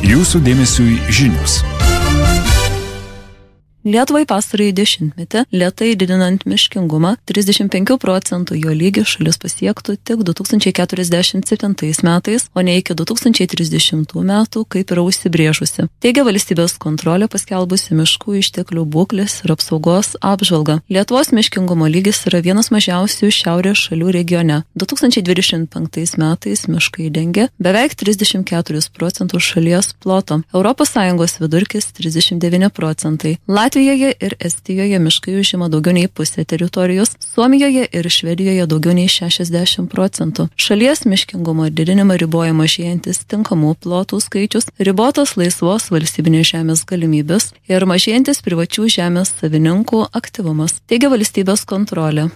Jūsų dėmesiui žinios. Lietuvai pastarąjį dešimtmetį lėtai didinant miškingumą 35% jo lygį šalis pasiektų tik 2047 metais, o ne iki 2030 metų, kaip yra užsibrėžusi. Teigia valstybės kontrolė paskelbusi miškų išteklių būklės ir apsaugos apžvalgą. Lietuvos miškingumo lygis yra vienas mažiausių šiaurės šalių regione. 2025 metais miškai dengia beveik 34% šalies ploto. ES vidurkis 39%. Latvijoje ir Estijoje miškai užima daugiau nei pusę teritorijos, Suomijoje ir Švedijoje daugiau nei 60%. Šalies miškingumo didinimą riboja mažėjantis tinkamų plotų skaičius, ribotos laisvos valstybinės žemės galimybės ir mažėjantis privačių žemės savininkų aktyvumas, teigia valstybės kontrolė.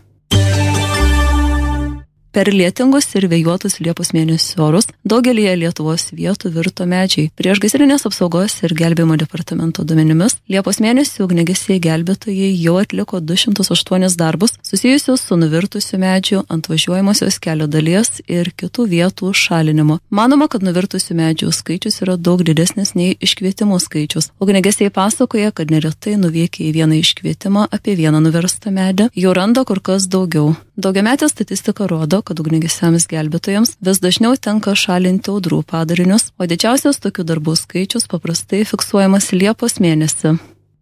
Per lietingus ir vėjuotus Liepos mėnesio orus daugelį Lietuvos vietų virto medžiai. Priešgaisrinės apsaugos ir gelbėjimo departamento duomenimis Liepos mėnesį ugniagesiai gelbėtojai jau atliko 208 darbus susijusius su nuvirtusių medžių ant važiuojamosios kelio dalies ir kitų vietų šalinimu. Manoma, kad nuvirtusių medžių skaičius yra daug didesnis nei iškvietimų skaičius. Ugniagesiai pasakoja, kad neretai nuvykę į vieną iškvietimą apie vieną nuverstą medį jau randa kur kas daugiau. Daugiametė statistika rodo, kad ugniagesiams gelbėtojams vis dažniau tenka šalinti audrų padarinius, o didžiausias tokių darbų skaičius paprastai fiksuojamas Liepos mėnesį.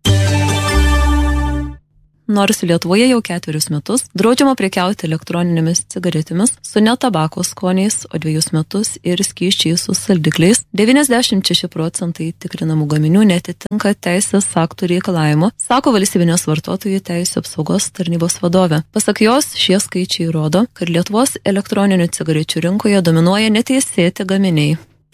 Nors Lietuvoje jau 4 metus draudžiama prekiauti elektroninėmis cigaretėmis su ne tabako skoniais, o 2 metus ir skysčiais su saldikliais, 96% tikrinamų gaminių netitinka teisės aktų reikalavimo, sako valstybinės vartotojų teisių apsaugos tarnybos vadovė. Pasak jos, šie skaičiai rodo, kad Lietuvos elektroninių cigarečių rinkoje dominuoja neteisėti gaminiai.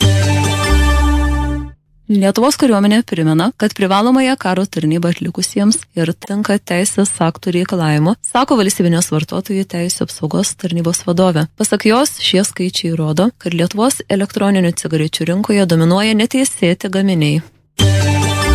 Lietuvos kariuomenė primena, kad privalomąją karo tarnybą atlikusiems ir tinka teisės aktų reikalavimo, sako valstybinės vartotojų teisių apsaugos tarnybos vadovė. Pasak jos, šie skaičiai rodo, kad Lietuvos elektroninių cigarečių rinkoje dominuoja neteisėti gaminiai.